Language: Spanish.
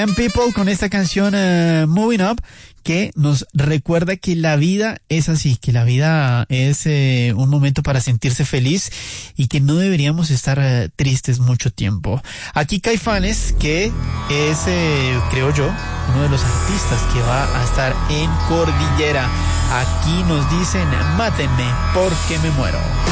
And People con esta canción Moving Up, que nos recuerda que la vida es así, que la vida es un momento para sentirse feliz y que no deberíamos estar tristes mucho tiempo. Aquí Caifanes, que es, creo yo, uno de los artistas que va a estar en Cordillera. Aquí nos dicen, mátenme porque me muero.